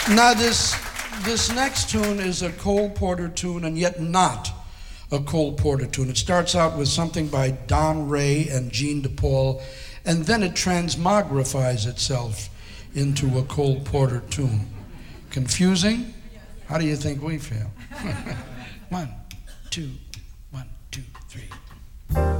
Now this next tune is a Cole Porter tune, and yet not a Cole Porter tune. It starts out with something by Don Ray and Gene DePaul, and then it transmogrifies itself into a Cole Porter tune. Confusing? How do you think we feel? 1, 2, 1, 2, 3.